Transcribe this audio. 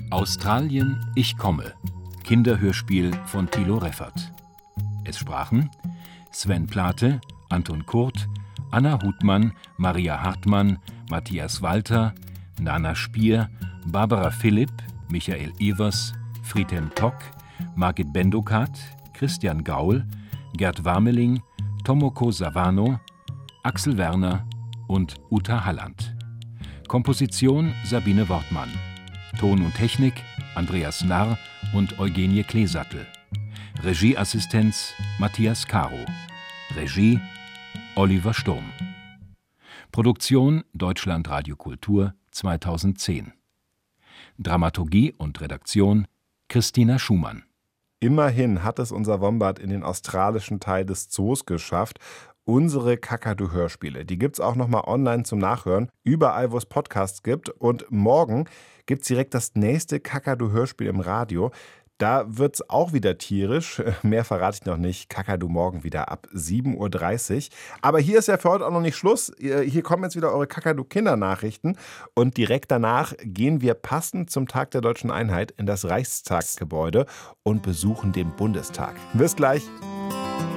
Australien, ich komme. Kinderhörspiel von Thilo Reffert. Es sprachen Sven Plate, Anton Kurt, Anna Hutmann, Maria Hartmann, Matthias Walter, Nana Spier, Barbara Philipp, Michael Evers, Friedhelm Tock, Margit Bendokat, Christian Gaul, Gerd Warmeling, Tomoko Savano, Axel Werner und Uta Halland. Komposition Sabine Wortmann. Ton und Technik Andreas Narr und Eugenie Kleesattel. Regieassistenz Matthias Caro. Regie Oliver Sturm. Produktion Deutschlandradio Kultur 2010. Dramaturgie und Redaktion Christina Schumann. Immerhin hat es unser Wombat in den australischen Teil des Zoos geschafft. Unsere Kakadu-Hörspiele, die gibt's auch nochmal online zum Nachhören, überall, wo es Podcasts gibt. Und morgen gibt's direkt das nächste Kakadu-Hörspiel im Radio. Da wird's auch wieder tierisch. Mehr verrate ich noch nicht. Kakadu morgen wieder ab 7:30 Uhr. Aber hier ist ja für heute auch noch nicht Schluss. Hier kommen jetzt wieder eure Kakadu-Kindernachrichten. Und direkt danach gehen wir passend zum Tag der Deutschen Einheit in das Reichstagsgebäude und besuchen den Bundestag. Bis gleich.